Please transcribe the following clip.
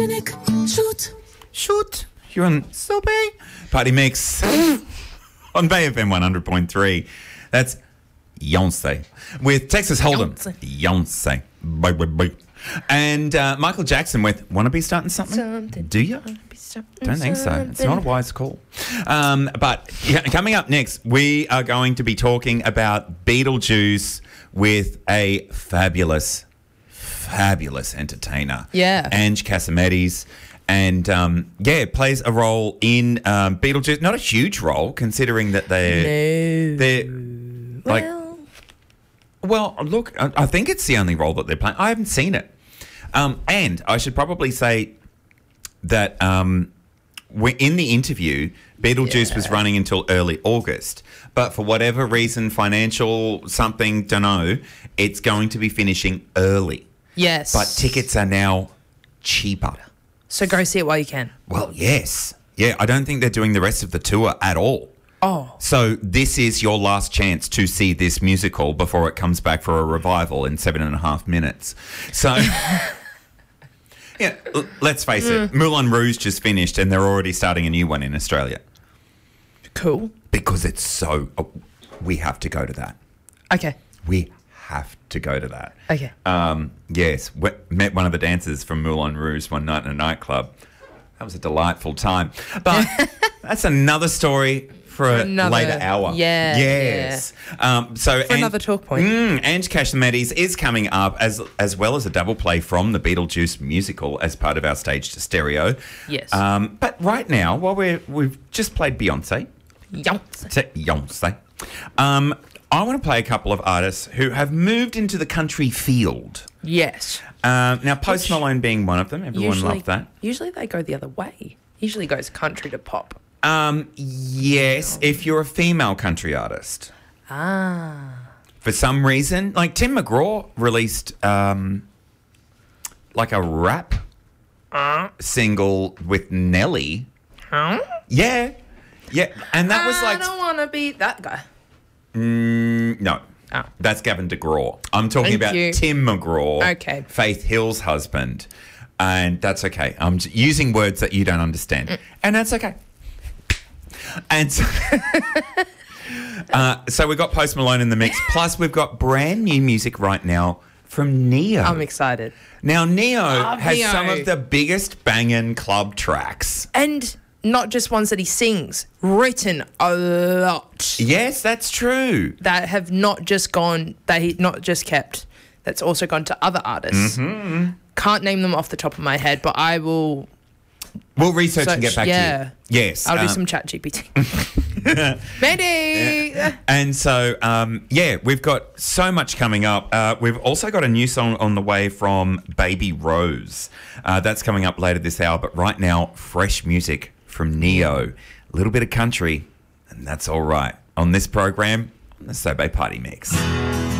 Shoot. You're on Sobe. Party Mix on Bay FM 100.3. That's Yonsei with Texas Hold'em. Yonsei. Bye, bye, bye. And Michael Jackson with Wanna Be Starting Something? Do you? Don't think so. It's not a wise call. But yeah, coming up next, we are going to be talking about Beetlejuice with a fabulous entertainer. Yeah. Ange Cassametes. And, plays a role in Beetlejuice. Not a huge role, considering that they're like... Well, look, I think it's the only role that they're playing. I haven't seen it. And I should probably say that in the interview, Beetlejuice was running until early August. But for whatever reason, financial something, don't know, it's going to be finishing early. Yes. But tickets are now cheaper. So go see it while you can. Well, yes. Yeah, I don't think they're doing the rest of the tour at all. Oh. So this is your last chance to see this musical before it comes back for a revival in 7.5 minutes. So, yeah, let's face it. Moulin Rouge just finished and they're already starting a new one in Australia. Cool. Because it's so... we have to go to that. Okay. We have to go to that. Okay. Yes, met one of the dancers from Moulin Rouge one night in a nightclub. That was a delightful time. But that's another story for a later hour. Yeah. Yes. Yeah. For another talk point. Ange Cassametes is coming up as well as a double play from the Beetlejuice musical as part of our Stage to Stereo. Yes. But right now, while we've just played Beyonce. Beyonce. I want to play a couple of artists who have moved into the country field. Yes. Now, Post Malone being one of them. Everyone loved that. Usually they go the other way. Usually goes country to pop. Yes, if you're a female country artist. Ah. For some reason, like Tim McGraw released like a rap single with Nelly. Huh? Yeah. Yeah, and that was like... I don't want to be that guy. No. Oh. That's Gavin DeGraw. I'm talking about Tim McGraw, okay. Faith Hill's husband. And that's okay. I'm using words that you don't understand. And that's okay. And so, so we've got Post Malone in the mix. Plus, we've got brand new music right now from Neo. I'm excited. Now, Neo has some of the biggest banging club tracks. And not just ones that he sings, written a lot. Yes, that's true. That have not just gone, that he not just kept, that's also gone to other artists. Mm-hmm. Can't name them off the top of my head, but I will... We'll research and get back to you. Yes. I'll do some chat GPT. Mandy! Yeah. And so, we've got so much coming up. We've also got a new song on the way from Baby Rose. That's coming up later this hour. But right now, fresh music from Neo. A little bit of country, and that's all right. On this program, on the Sobe Party Mix.